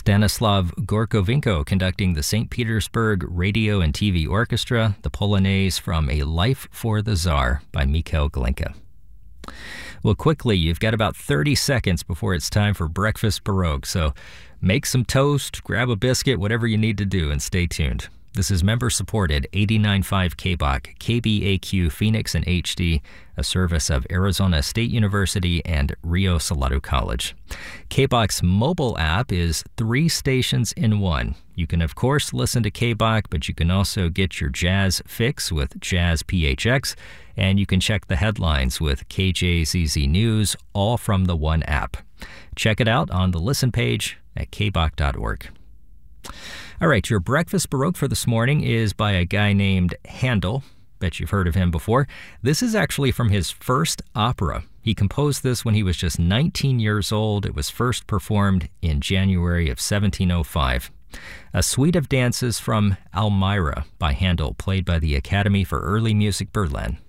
Stanislav Gorkovenko conducting the St. Petersburg Radio and TV Orchestra, the Polonaise from A Life for the Tsar by Mikhail Glinka. Well, quickly, you've got about 30 seconds before it's time for Breakfast Baroque, so make some toast, grab a biscuit, whatever you need to do, and stay tuned. This is member-supported 89.5 KBOC, KBAQ Phoenix and HD, a service of Arizona State University and Rio Salado College. KBOC's mobile app is 3 stations in one. You can, of course, listen to KBOC, but you can also get your jazz fix with Jazz PHX, and you can check the headlines with KJZZ News, all from the one app. Check it out on the listen page at kboc.org. All right, your Breakfast Baroque for this morning is by a guy named Handel. Bet you've heard of him before. This is actually from his first opera. He composed this when he was just 19 years old. It was first performed in January of 1705. A suite of dances from Almira by Handel, played by the Academy for Early Music Berlin.